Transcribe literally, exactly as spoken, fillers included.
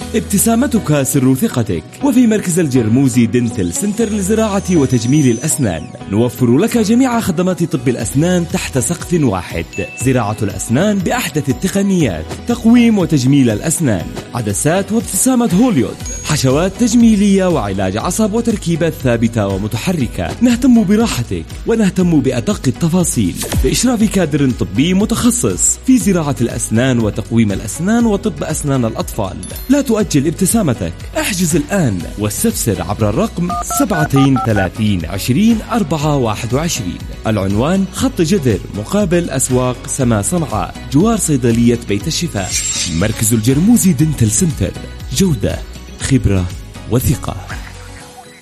ابتسامتك سر ثقتك. وفي مركز الجرموزي دنتل سنتر لزراعة وتجميل الأسنان نوفر لك جميع خدمات طب الأسنان تحت سقف واحد. زراعة الأسنان بأحدث التقنيات، تقويم وتجميل الأسنان، عدسات وابتسامة هوليود، حشوات تجميلية وعلاج عصب وتركيبات ثابتة ومتحركة. نهتم براحتك ونهتم بأدق التفاصيل بإشراف كادر طبي متخصص في زراعة الأسنان وتقويم الأسنان وطب أسنان الأطفال. لا تؤجل ابتسامتك، احجز الآن واستفسر عبر الرقم سبعة ثلاثين عشرين أربعة واحد وعشرين. العنوان خط جدر مقابل أسواق سما صنعاء جوار صيدلية بيت الشفاء. مركز الجرموزي دنتل سنتر، جودة، خبرة وثقة.